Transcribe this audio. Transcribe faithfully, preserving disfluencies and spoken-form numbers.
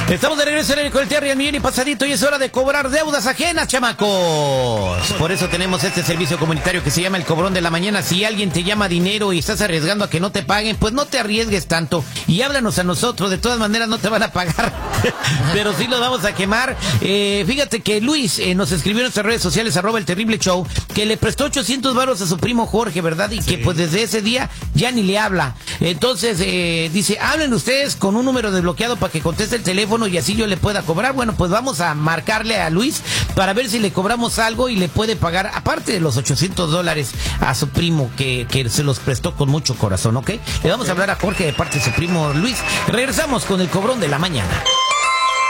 Estamos de regreso en el Colterri al millón y pasadito y es hora de cobrar deudas ajenas, chamacos. Por eso tenemos este servicio comunitario que se llama el Cobrón de la Mañana. Si alguien te llama dinero y estás arriesgando a que no te paguen, pues no te arriesgues tanto y háblanos a nosotros. De todas maneras no te van a pagar, pero sí los vamos a quemar. Eh, fíjate que Luis eh, nos escribió en nuestras redes sociales, arroba el terrible show, que le prestó ochocientos varos a su primo Jorge, ¿verdad? Y sí, que pues desde ese día ya ni le habla. Entonces eh, dice, hablen ustedes con un número desbloqueado para que conteste el teléfono y así yo le pueda cobrar. Bueno, pues vamos a marcarle a Luis para ver si le cobramos algo y le puede pagar, aparte de los ochocientos dólares, a su primo que, que se los prestó con mucho corazón, ¿ok? Le vamos a hablar a Jorge de parte de su primo Luis. Regresamos con el Cobrón de la Mañana.